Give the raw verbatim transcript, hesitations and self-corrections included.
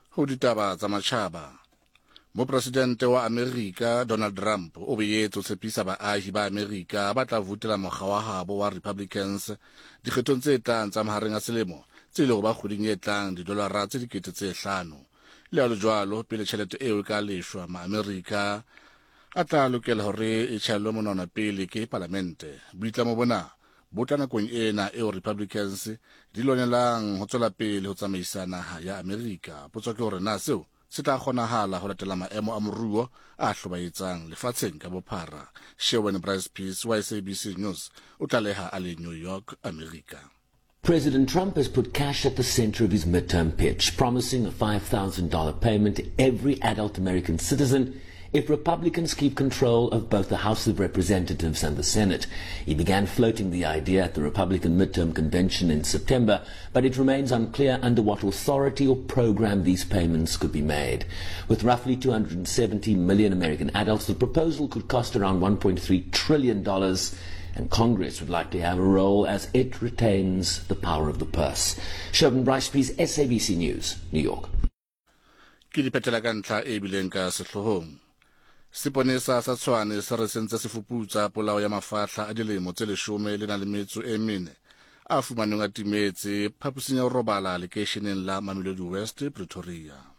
Ho ditaba tsa matjhaba. Mopresidente wa Amerika Donald Trump o boetse o tshepisa baahi ba Amerika ba tla votela mokga wa habo wa Republicans dikgethong tse tlang tsa mahareng a selemo tse ile go ba kgweding e tlang didolara tse dikete tse hlano. Le ha jwalo pele tjhelete eo e ka leshwa ma Amerika a tla lokela hore e tshellwe monwana pele ke parlamente. Boitlamo bona bo tla nakong ena eo Republicans di lonelang ho tswela pele ho tsamaisa naha ya Amerika. Potso ke hore na seo se tla kgonahala ho latela maemo a moruo a hlobaetsang lefatsheng ka bophara. Sherwin Bryce Peace wa S A B C News o tlaleha a le New York, America. President Trump has put cash at the center of his midterm pitch, promising a five thousand dollars payment to every adult American citizen if Republicans keep control of both the House of Representatives and the Senate. He began floating the idea at the Republican midterm convention in September, but it remains unclear under what authority or program these payments could be made. With roughly two hundred seventy million American adults, the proposal could cost around one point three trillion dollars, and Congress would likely have a role as it retains the power of the purse. Sherwin Bryce Peace, S A B C News, New York. Ke dipetela ka ntlha e bileng ka sehlohong. Seponesa sa Tshwane se re sentse se fuputsa polao ya mafahla a dilemo tse leshome le na le metso e mene a fumanweng a timetse phaposing ya ho robala lekeisheneng la Mamelodi West, Pretoria.